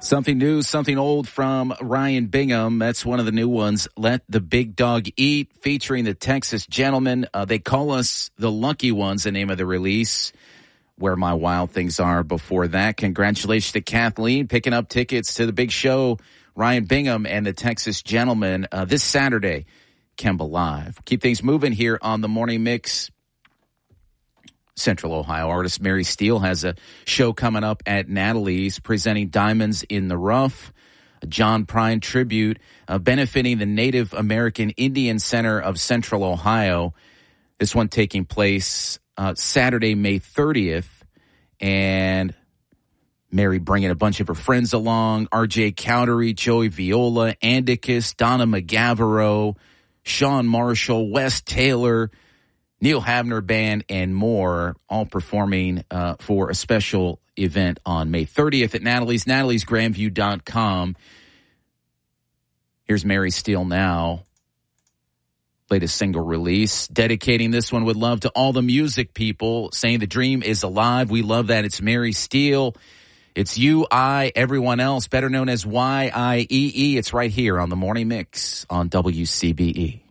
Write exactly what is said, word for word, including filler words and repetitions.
Something new, something old from Ryan Bingham. That's one of the new ones. Let the Big Dog Eat, featuring the Texas Gentlemen. Uh, they call us the Lucky Ones, the name of the release. Where My Wild Things Are before that. Congratulations to Kathleen picking up tickets to the big show. Ryan Bingham and the Texas Gentlemen uh, this Saturday, Kemba Live. Keep things moving here on the Morning Mix. Central Ohio artist Mary Steele has a show coming up at Natalie's presenting Diamonds in the Rough, a John Prine tribute uh, benefiting the Native American Indian Center of Central Ohio. This one taking place uh, Saturday, May thirtieth, and Mary bringing a bunch of her friends along, R J Cowdery, Joey Viola, Andicus, Donna McGavero, Sean Marshall, Wes Taylor, Neil Havner Band, and more, all performing uh, for a special event on May thirtieth at Natalie's, natalies grandview dot com. Here's Mary Steele now. Latest single release, dedicating this one with love to all the music people, saying the dream is alive. We love that. It's Mary Steele. It's you, I, everyone else, better known as Y I E E. It's right here on the Morning Mix on W C B E.